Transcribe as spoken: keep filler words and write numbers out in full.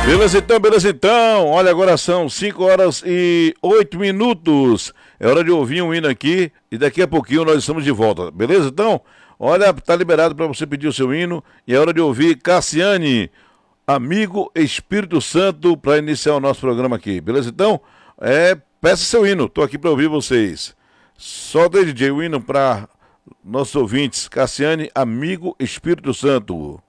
Beleza então, beleza então. Olha, agora são cinco horas e oito minutos. É hora de ouvir um hino aqui e daqui a pouquinho nós estamos de volta. Beleza então? Olha, tá liberado para você pedir o seu hino e é hora de ouvir Cassiane, Amigo Espírito Santo, para iniciar o nosso programa aqui. Beleza então? É, peça seu hino. Tô aqui para ouvir vocês. Solta aí, D J, o hino para nossos ouvintes. Cassiane, Amigo Espírito Santo.